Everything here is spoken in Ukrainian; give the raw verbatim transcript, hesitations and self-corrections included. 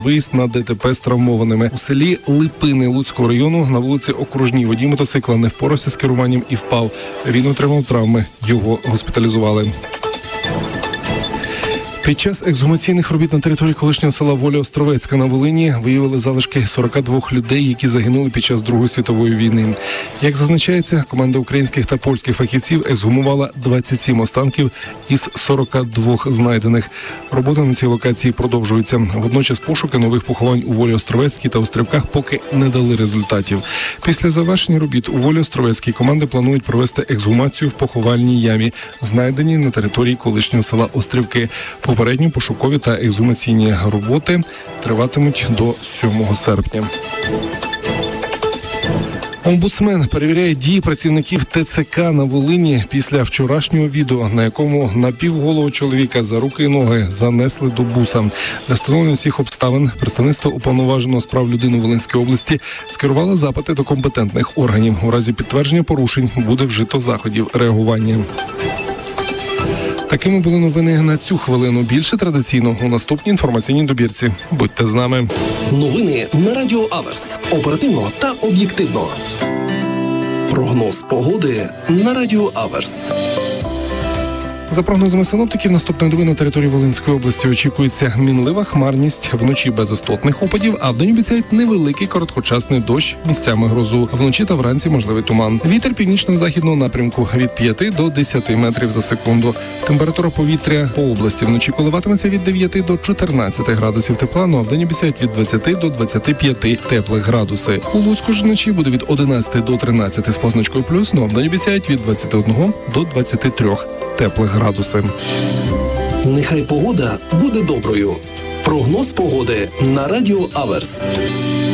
Виїзд на ДТП з травмованими. У селі Липини Луцького району на вулиці Окружній водій мотоцикла не впорався з керуванням і впав. Він отримав травми. Його госпіталізували. Під час ексгумаційних робіт на території колишнього села Воля Островецька на Волині виявили залишки сорок два людей, які загинули під час Другої світової війни. Як зазначається, команда українських та польських фахівців ексгумувала двадцять сім останків із сорок два знайдених. Робота на цій локації продовжується. Водночас пошуки нових поховань у Волі Островецькій та Острівках поки не дали результатів. Після завершення робіт у Волі Островецькій команди планують провести ексгумацію в поховальній ямі, знайденій на території колишнього села Острівки. Попередні пошукові та ексгумаційні роботи триватимуть до сьомого серпня. Омбудсмен перевіряє дії працівників ТЦК на Волині після вчорашнього відео, на якому напівголого чоловіка за руки і ноги занесли до буса. Для встановлення всіх обставин представництво уповноваженого з прав людини Волинської області скерувало запити до компетентних органів. У разі підтвердження порушень буде вжито заходів реагування. Такими були новини на цю хвилину. Більше традиційно у наступній інформаційній добірці. Будьте з нами. Новини на Радіо Аверс. Оперативно та об'єктивно. Прогноз погоди на Радіо Аверс. За прогнозами синоптиків, наступної доби на території Волинської області очікується мінлива хмарність, вночі без істотних опадів, а вдень обіцяють невеликий короткочасний дощ, місцями грозу. Вночі та вранці можливий туман. Вітер північно-західного напрямку від п'яти до десяти метрів за секунду. Температура повітря по області вночі коливатиметься від дев'яти до чотирнадцяти градусів тепла, ну а вдень обіцяють від двадцяти до двадцяти п'яти теплих градуси. У Луцьку ж вночі буде від одинадцяти до тринадцяти з позначкою плюс, ну а вдень обіцяють від двадцяти одного до двадцяти трьох теплих градуси. Нехай погода буде доброю. Прогноз погоди на Радіо Аверс.